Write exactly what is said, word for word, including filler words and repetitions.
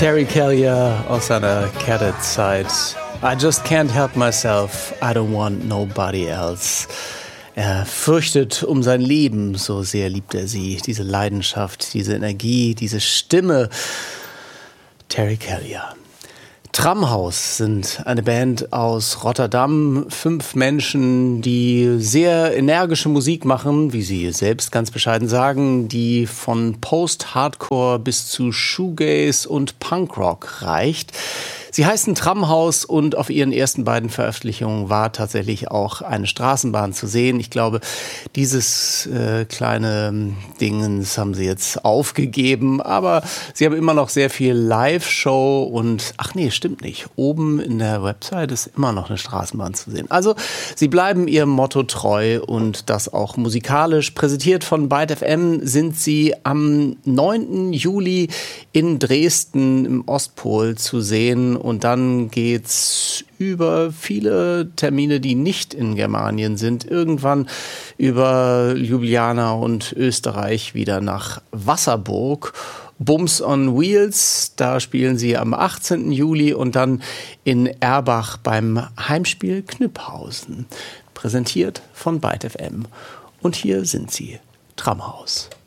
Terry Callier aus seiner Cadet-Zeit. I just can't help myself, I don't want nobody else. Er fürchtet um sein Leben, so sehr liebt er sie. Diese Leidenschaft, diese Energie, diese Stimme. Terry Callier. Tramhaus sind eine Band aus Rotterdam. Fünf Menschen, die sehr energische Musik machen, wie sie selbst ganz bescheiden sagen, die von Post-Hardcore bis zu Shoegaze und Punkrock reicht. Sie heißen Tramhaus und auf ihren ersten beiden Veröffentlichungen war tatsächlich auch eine Straßenbahn zu sehen. Ich glaube, dieses äh, kleine Dingens haben sie jetzt aufgegeben, aber sie haben immer noch sehr viel Live-Show und, ach nee, stimmt nicht, oben in der Website ist immer noch eine Straßenbahn zu sehen. Also sie bleiben ihrem Motto treu und das auch musikalisch. Präsentiert von Byte F M sind sie am neunten Juli in Dresden im Ostpol zu sehen. Und dann geht's über viele Termine, die nicht in Germanien sind, irgendwann über Ljubljana und Österreich wieder nach Wasserburg. Bums on Wheels, da spielen sie am achtzehnten Juli und dann in Erbach beim Heimspiel Knüpphausen. Präsentiert von Byte F M. Und hier sind sie, Tramhaus.